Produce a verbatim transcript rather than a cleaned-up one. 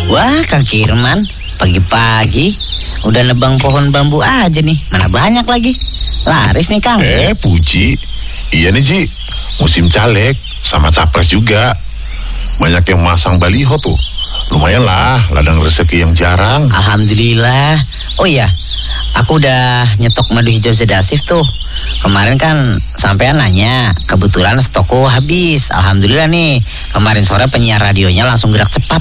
Wah, Kang Kirman, pagi-pagi udah nebang pohon bambu aja nih. Mana banyak lagi. Laris nih, Kang. Eh, Puji. Iya nih, Ji. Musim caleg sama capres juga. Banyak yang masang baliho tuh. Lumayan lah, ladang rezeki yang jarang. Alhamdulillah. Oh iya, aku udah nyetok madu hijau sedasif tuh. Kemarin kan sampean nanya, kebetulan stokku habis. Alhamdulillah nih, kemarin sore penyiar radionya langsung gerak cepat